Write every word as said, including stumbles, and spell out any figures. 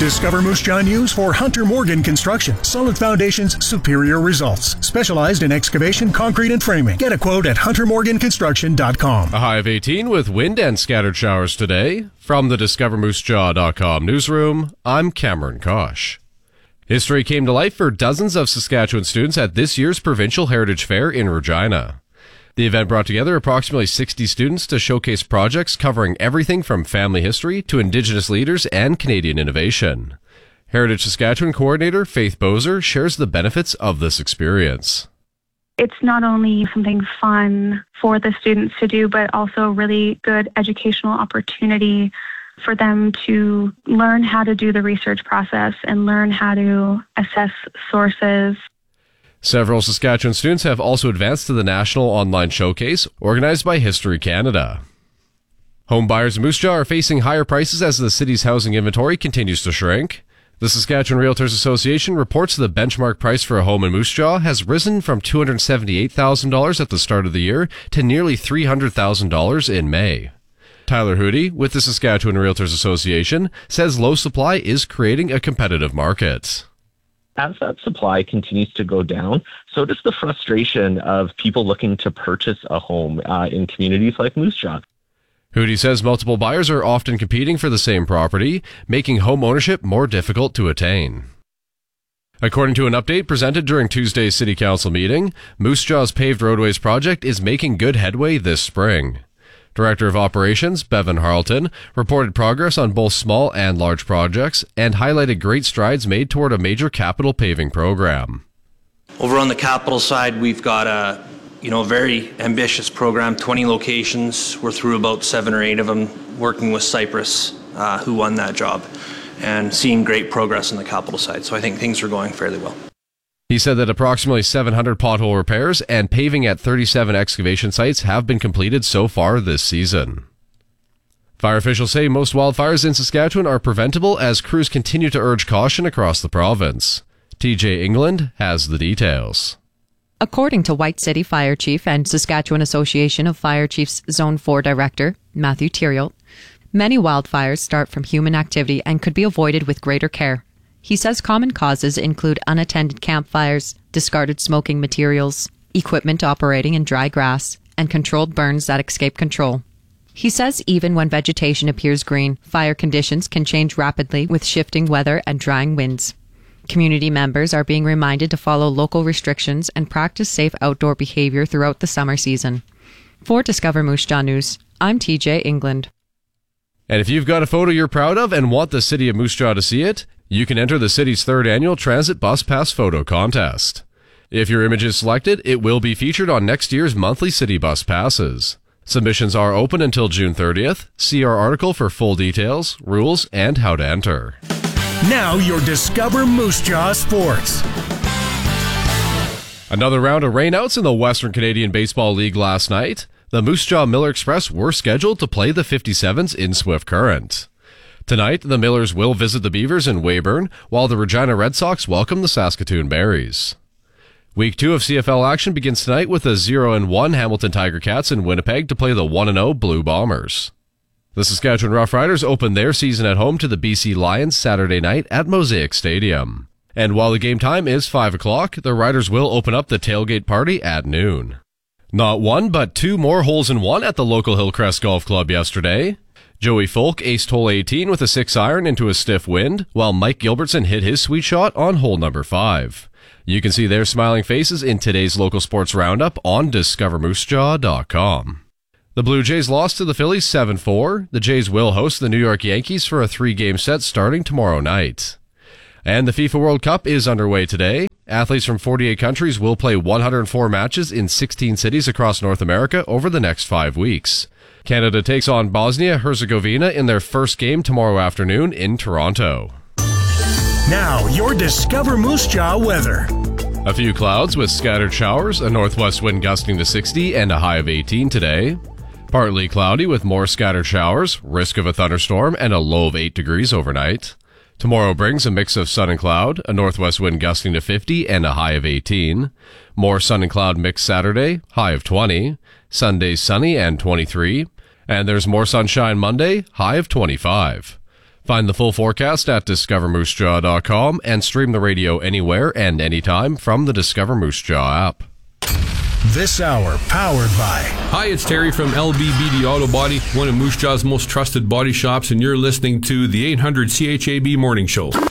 Discover Moose Jaw News for Hunter Morgan Construction. Solid foundations, superior results. Specialized in excavation, concrete, and framing. Get a quote at hunter morgan construction dot com. A high of eighteen with wind and scattered showers today. From the discover moose jaw dot com newsroom, I'm Cameron Kosh. History came to life for dozens of Saskatchewan students at this year's Provincial Heritage Fair in Regina. The event brought together approximately sixty students to showcase projects covering everything from family history to Indigenous leaders and Canadian innovation. Heritage Saskatchewan coordinator Faith Bozer shares the benefits of this experience. It's not only something fun for the students to do, but also a really good educational opportunity for them to learn how to do the research process and learn how to assess sources. Several Saskatchewan students have also advanced to the National Online Showcase, organized by History Canada. Home buyers in Moose Jaw are facing higher prices as the city's housing inventory continues to shrink. The Saskatchewan Realtors Association reports the benchmark price for a home in Moose Jaw has risen from two hundred seventy-eight thousand dollars at the start of the year to nearly three hundred thousand dollars in May. Tyler Hootie, with the Saskatchewan Realtors Association, says low supply is creating a competitive market. As that supply continues to go down, so does the frustration of people looking to purchase a home uh, in communities like Moose Jaw. Hootie says multiple buyers are often competing for the same property, making home ownership more difficult to attain. According to an update presented during Tuesday's City Council meeting, Moose Jaw's paved roadways project is making good headway this spring. Director of Operations, Bevan Harleton, reported progress on both small and large projects and highlighted great strides made toward a major capital paving program. Over on the capital side, we've got a you know, very ambitious program, twenty locations. We're through about seven or eight of them, working with Cypress, uh, who won that job, and seeing great progress on the capital side. So I think things are going fairly well. He said that approximately seven hundred pothole repairs and paving at thirty-seven excavation sites have been completed so far this season. Fire officials say most wildfires in Saskatchewan are preventable as crews continue to urge caution across the province. T J England has the details. According to White City Fire Chief and Saskatchewan Association of Fire Chiefs Zone four Director Matthew Theriault, many wildfires start from human activity and could be avoided with greater care. He says common causes include unattended campfires, discarded smoking materials, equipment operating in dry grass, and controlled burns that escape control. He says even when vegetation appears green, fire conditions can change rapidly with shifting weather and drying winds. Community members are being reminded to follow local restrictions and practice safe outdoor behavior throughout the summer season. For Discover Moose Jaw News, I'm T J England. And if you've got a photo you're proud of and want the City of Moose Jaw to see it, you can enter the city's third annual Transit Bus Pass Photo Contest. If your image is selected, it will be featured on next year's monthly City Bus Passes. Submissions are open until June thirtieth. See our article for full details, rules, and how to enter. Now your Discover Moose Jaw Sports. Another round of rainouts in the Western Canadian Baseball League last night. The Moose Jaw Miller Express were scheduled to play the fifty-sevens in Swift Current. Tonight, the Millers will visit the Beavers in Weyburn, while the Regina Red Sox welcome the Saskatoon Berries. Week two of C F L action begins tonight with the zero and one Hamilton Tiger Cats in Winnipeg to play the one and oh Blue Bombers. The Saskatchewan Roughriders open their season at home to the B C Lions Saturday night at Mosaic Stadium. And while the game time is five o'clock, the Riders will open up the tailgate party at noon. Not one, but two more holes in one at the local Hillcrest Golf Club yesterday. Joey Folk aced hole eighteen with a six iron into a stiff wind, while Mike Gilbertson hit his sweet shot on hole number five. You can see their smiling faces in today's local sports roundup on discover moose jaw dot com. The Blue Jays lost to the Phillies seven four. The Jays will host the New York Yankees for a three-game set starting tomorrow night. And the FIFA World Cup is underway today. Athletes from forty-eight countries will play one hundred four matches in sixteen cities across North America over the next five weeks. Canada takes on Bosnia-Herzegovina in their first game tomorrow afternoon in Toronto. Now, your Discover Moose Jaw weather. A few clouds with scattered showers, a northwest wind gusting to sixty and a high of eighteen today. Partly cloudy with more scattered showers, risk of a thunderstorm, and a low of eight degrees overnight. Tomorrow brings a mix of sun and cloud, a northwest wind gusting to fifty and a high of eighteen. More sun and cloud mix Saturday, high of twenty. Sunday sunny and twenty-three. And there's more sunshine Monday, high of twenty-five. Find the full forecast at discover moose jaw dot com and stream the radio anywhere and anytime from the Discover Moose Jaw app. This hour powered by... Hi, it's Terry from L B B D Auto Body, one of Moose Jaw's most trusted body shops, and you're listening to the eight hundred C H A B Morning Show.